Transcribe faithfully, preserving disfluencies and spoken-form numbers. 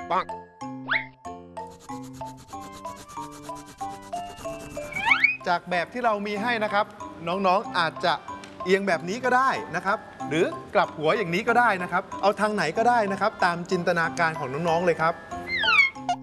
ปังจากแบบที่เรามีให้นะครับน้องๆอาจจะเอียงแบบนี้ก็ได้นะครับหรือกลับหัวอย่างนี้ก็ได้นะครับเอาทางไหนก็ได้นะครับตามจินตนาการของน้องๆเลยครับ